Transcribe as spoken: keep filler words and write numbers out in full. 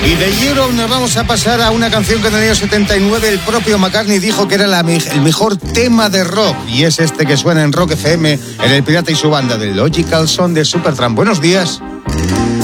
Y de Europe nos vamos a pasar a una canción que en el año setenta y nueve el propio McCartney dijo que era la, el mejor tema de rock. Y es este que suena en Rock F M, en El Pirata y su banda, de Logical Song de Supertramp. Buenos días.